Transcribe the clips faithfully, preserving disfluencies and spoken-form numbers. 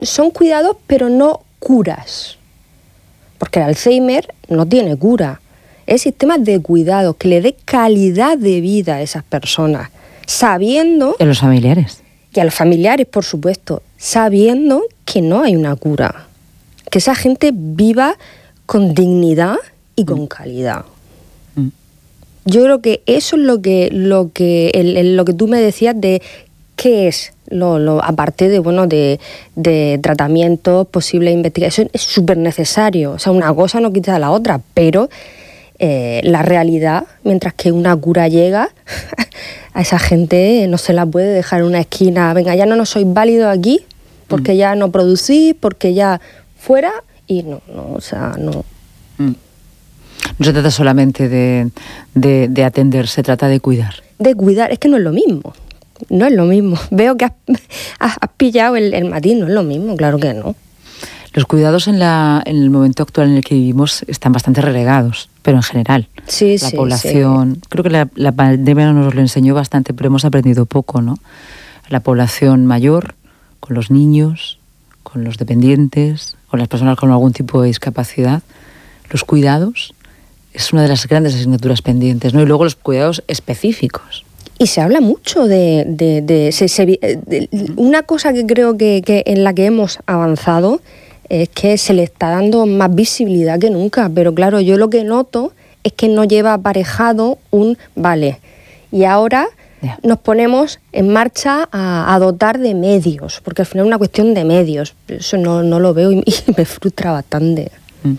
son cuidados, pero no curas. Porque el Alzheimer no tiene cura. Es sistemas de cuidado que le dé calidad de vida a esas personas, sabiendo... Y a los familiares. Y a los familiares, por supuesto, sabiendo que no hay una cura. Que esa gente viva con dignidad y con mm. calidad. Mm. Yo creo que eso es lo que, lo que, el, el, lo que tú me decías de qué es, lo, lo, aparte de, bueno, de, de tratamientos, posibles investigaciones, es súper necesario. O sea, una cosa no quita la otra, pero... Eh, la realidad, mientras que una cura llega, a esa gente no se la puede dejar en una esquina. Venga, ya no, no sois válidos aquí, porque mm. ya no producís, porque ya fuera, y no, no, o sea, no. Mm. No se trata solamente de, de, de atender, se trata de cuidar. De cuidar, es que no es lo mismo, no es lo mismo. Veo que has, has, has pillado el, el matiz, no es lo mismo, claro que no. Los cuidados en, la, en el momento actual en el que vivimos están bastante relegados, pero en general. Sí, la sí, población, sí. Creo que la, la pandemia nos lo enseñó bastante, pero hemos aprendido poco, ¿no? La población mayor, con los niños, con los dependientes, con las personas con algún tipo de discapacidad. Los cuidados es una de las grandes asignaturas pendientes, ¿no? Y luego los cuidados específicos. Y se habla mucho de... de, de, se, se, de una cosa que creo que, que en la que hemos avanzado es que se le está dando más visibilidad que nunca, pero claro, yo lo que noto es que no lleva aparejado un vale. Y ahora yeah. nos ponemos en marcha a, a dotar de medios, porque al final es una cuestión de medios. Eso no, no lo veo y, y me frustra bastante.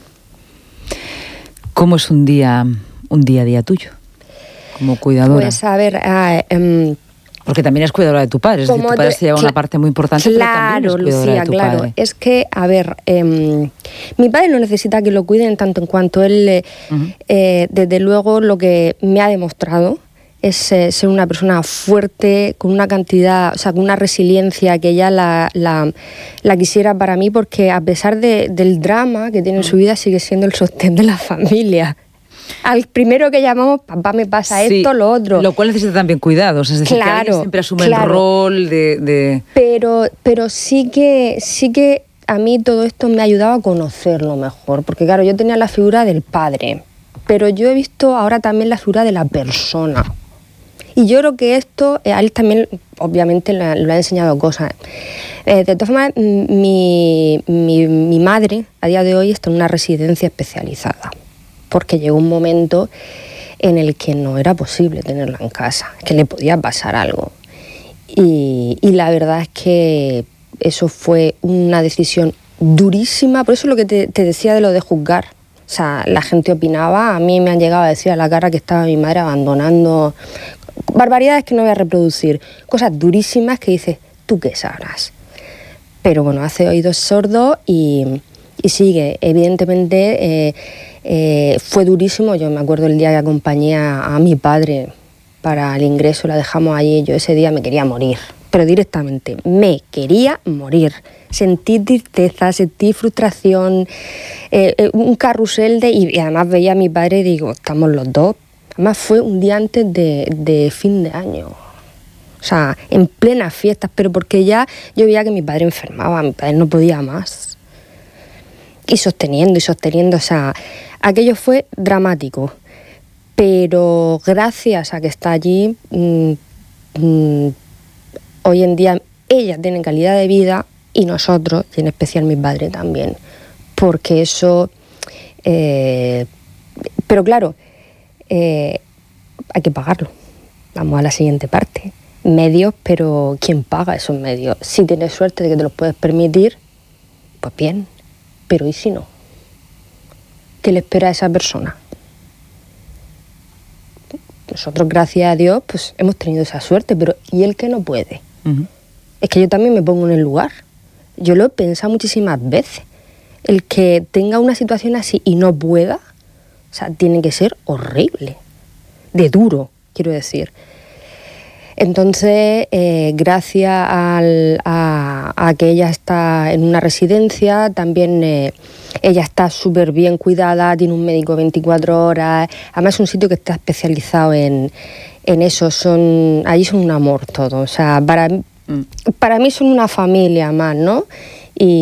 ¿Cómo es un día, un día a día tuyo como cuidadora? Pues a ver... Uh, um, Porque también es cuidadora de tu padre, es decir, tu padre se lleva una parte muy importante, claro, pero también es cuidadora Lucía, de tu claro. padre. Es que, a ver, eh, mi padre no necesita que lo cuiden tanto en cuanto él, eh, uh-huh. eh, desde luego, lo que me ha demostrado es eh, ser una persona fuerte, con una cantidad, o sea, con una resiliencia que ya la, la, la quisiera para mí, porque a pesar de, del drama que tiene en su vida, sigue siendo el sostén de la familia. Al primero que llamamos, papá, me pasa sí, esto, lo otro. Lo cual necesita también cuidados, es decir, claro, que alguien siempre asume claro. el rol de... de... Pero, pero sí que, sí que a mí todo esto me ha ayudado a conocerlo mejor, porque claro, yo tenía la figura del padre, pero yo he visto ahora también la figura de la persona. Y yo creo que esto, a él también, obviamente, le, le ha enseñado cosas. Eh, de todas formas, mi, mi, mi madre, a día de hoy, está en una residencia especializada, porque llegó un momento en el que no era posible tenerla en casa, que le podía pasar algo. Y, y la verdad es que eso fue una decisión durísima, por eso es lo que te, te decía de lo de juzgar. O sea, la gente opinaba, a mí me han llegado a decir a la cara que estaba mi madre abandonando... Barbaridades que no voy a reproducir, cosas durísimas que dices, ¿tú qué sabrás? Pero bueno, hace oídos sordos y, y sigue. Evidentemente eh, eh, fue durísimo. Yo me acuerdo el día que acompañé a, a mi padre para el ingreso, la dejamos allí. Yo ese día me quería morir, pero directamente me quería morir. Sentí tristeza, sentí frustración, eh, eh, un carrusel de... Y, y además veía a mi padre y digo, estamos los dos. Además fue un día antes de, de fin de año. O sea, en plenas fiestas, pero porque ya yo veía que mi padre enfermaba, mi padre no podía más. Y sosteniendo y sosteniendo, o sea, aquello fue dramático. Pero gracias a que está allí, mmm, mmm, hoy en día ella tiene calidad de vida y nosotros, y en especial mi padre también. Porque eso... Eh, pero claro, eh, hay que pagarlo. Vamos a la siguiente parte. Medios, pero ¿quién paga esos medios? Si tienes suerte de que te los puedes permitir, pues bien. Pero ¿y si no? ¿Qué le espera a esa persona? Nosotros, gracias a Dios, pues hemos tenido esa suerte, pero ¿y el que no puede? Uh-huh. Es que yo también me pongo en el lugar. Yo lo he pensado muchísimas veces. El que tenga una situación así y no pueda, o sea, tiene que ser horrible. De duro, quiero decir. Entonces, eh, gracias al, a, a que ella está en una residencia, también eh, ella está súper bien cuidada, tiene un médico veinticuatro horas, además es un sitio que está especializado en, en eso, son, allí son un amor todo, o sea, para, mm. para mí son una familia más, ¿no?